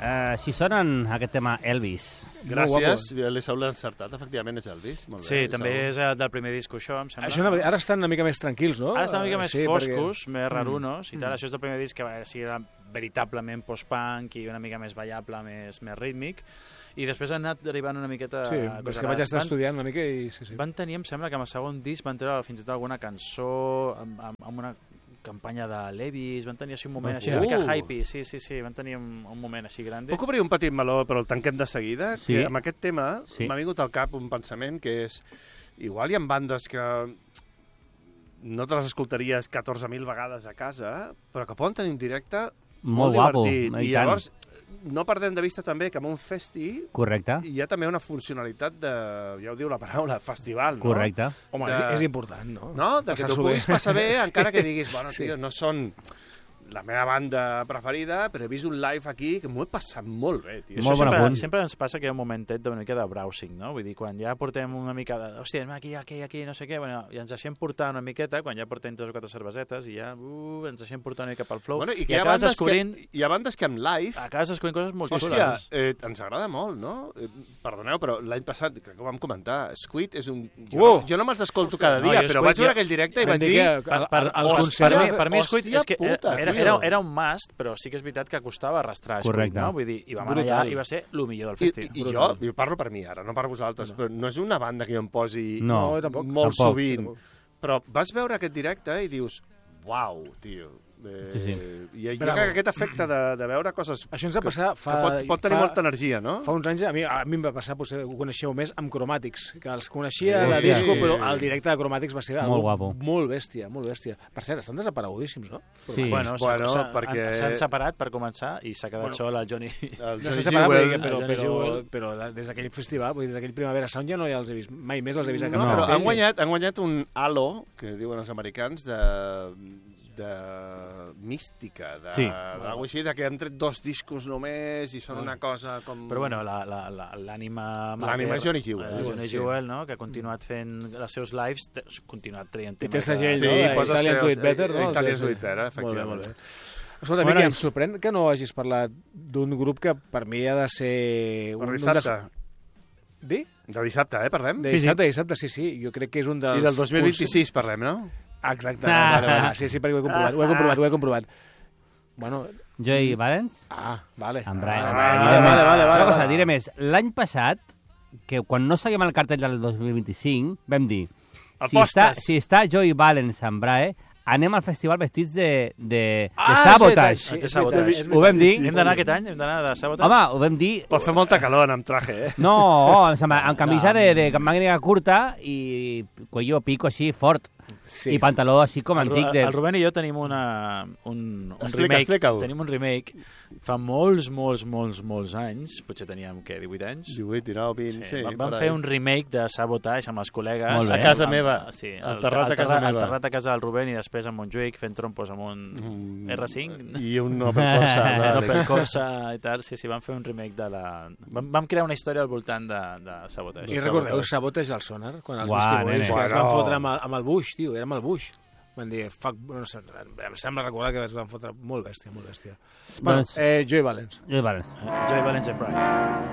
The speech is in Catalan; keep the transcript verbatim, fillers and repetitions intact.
Uh, si sonen aquest tema Elvis. Gràcies, l'he Saúl encertat, efectivament és Elvis. Molt bé, sí, també Saúl. és el del primer disc, això, em sembla. Això, ara estan una mica més tranquils, no? Ara estan una mica més sí, foscos, perquè... més rarunos, mm. i tal. Això és del primer disc que va ser veritablement post-punk i una mica més ballable, més, més rítmic. I després han anat derivant una miqueta... Sí, és que vaig estar van, estudiant una mica i... Sí, sí. Van tenir, em sembla, que amb el segon disc van treure fins i tot alguna cançó amb, amb, amb una campanya de Levis, van tenir així un moment uh. així una mica hype, sí, sí, sí, van tenir un, un moment així gran. Puc obrir un petit meló, però el tanquem de seguida? Sí. Que amb aquest tema sí. m'ha vingut al cap un pensament que és... Igual hi ha bandes que no te les escoltaries catorze mil vegades a casa, però que poden tenir un directe molt, molt guapo, divertit. I llavors no perdem de vista també que en un festi Correcte. hi ha també una funcionalitat de, ja ho diu la paraula, festival, no? Correcte. Home, de... és, és important, no? No? De que t'ho puguis passar bé, encara que diguis, bueno, sí. tio, no són la meva banda preferida, però he vist un live aquí que m'ho he passat molt bé, tio. Molt sempre, bon sempre ens passa que hi ha un momentet d'una mica de browsing, no? Vull dir, quan ja portem una mica de... Hòstia, aquí, aquí, aquí, no sé què, bueno, i ens deixem portar una miqueta, quan ja portem tres o quatre cervesetes, i ja uh, ens deixem portar una mica pel flow, bueno, i, i hi ha acabes bandes descobrint... Que, hi ha bandes que amb live... Acabes descobrint coses molt Hòstia, xules. eh, ens agrada molt, no? Eh, perdoneu, però l'any passat, crec que ho vam comentar, Squid és un... Jo, Uh! no, jo no me'ls escolto cada No, dia, jo però Squid vaig veure ja- aquell directe i Vam vaig dir dir... que Per, per, el hòstia, concert... per mi, per mi Squid hòstia és que puta, era, tio. era, era un must, però sí que és veritat que costava arrastrar Squid, Correcte. no? Vull dir, i vam anar Brutal. allà i va ser el millor del I, festi. i jo, jo parlo per mi ara, no per vosaltres, no. però no és una banda que jo em posi No, No, tampoc. molt Tampoc. sovint. Tampoc. Però vas veure aquest directe i dius, uau, tio. Eh, Sí, sí. I jo Bravo. crec que aquest efecte de, de veure coses Això ens va passar fa... que pot, pot tenir fa, molta energia, no? Fa uns anys, a mi, a mi em va passar, potser ho coneixeu més, amb Cromàtics, que els coneixia Sí. de disco, però el directe de Cromàtics va ser Molt algo guapo. molt bèstia, molt bèstia. Per cert, estan desaparegudíssims, no? Sí. Bueno, Bueno, s'han perquè- s'han separat per començar i s'ha quedat Bueno. sol el Johnny. El No Johnny s'han separat, vull dir Jewel. que, però, el Johnny però, Jewel. però de- des d'aquell festival, vull dir, des d'aquell Primavera Sound ja no ja els he vist, mai més els he vist a cap No, No. però cartell. han guanyat, han guanyat un halo, que diuen els americans, de, de mística, de, Sí. d'algú així, de que han tret dos discos només i són una cosa com... Però bueno, la- la- la- l'ànima... L'ànima mater, Johnny Jewel. eh, Johnny Sí. Jewel, no?, que ha continuat fent els seus lives, te- ha continuat traient I temes... té el segell, Sí, no? De posa Italian seus- Do It Better, no? Italian Sí, Do sí. It Better, Molt bé, efectivament. molt bé. Escolta, Bueno, Miqui, em i- sorprèn que no hagis parlat d'un grup que per mi ha de ser... Per un, dissabte. Un des... Di? De dissabte, eh, parlem? De dissabte, dissabte, sí, sí. Jo crec que és un dels... I del dos mil vint-i-sis parlem, no? Exacte. Vale, vale. Sí, sí, perquè ho he comprovat, ho he comprovat, ho he comprovat. Bueno, Joey Valens? ah, vale. En Brian. Ah, Brian. vale, vale, vale, Una vale. cosa, diré més. L'any passat, que quan no seguim el cartell del dos mil vint-i-cinc, vam dir, si Apostes. està, si està Joey Valens en Brae, anem al festival vestits de, de, de Ah, Sabotage. és veritat, De és Sabotage. veritat, és Ho vam dir. Hem d'anar aquest any? Hem d'anar de Sabotage? Home, ho vam dir... Pot fer molta calor amb traje, eh? No, em sembla, amb camisa de, de màniga curta i cuello pico així fort. Sí. I pantaló així com El, Ru- antic. De... el Rubén i jo tenim una, un, un Explica, remake. explica-ho. Tenim un remake fa molts, molts, molts, molts anys. Potser teníem, què, divuit anys? divuit, dinou, vint... Sí, Sí, vam, per vam ahí. fer un remake de Sabotage amb els col·legues. Molt bé. A casa Amb- meva. Sí, Al al terrat de casa al meva. terrat de casa del Rubén i després a Montjuïc fent trompos amb un Mm. R cinc. I un Opel Corsa. No, d'Àlex. per Corsa i tal. Sí, sí, vam fer un remake de la... Vam, vam crear una història al voltant de, de Sabotage. I recordeu Sabotage al Sonar? Quan els Uah, vestibulis nene. que es Bueno. van fotre amb el, amb el Bush, tio, era amb el Bush. Van dir, fuck, no sé, em sembla recordar que es van fotre molt bèstia, molt bèstia. Bueno, Doncs- eh, Joey Valens. Joey Valens. Joey Valens and Brian.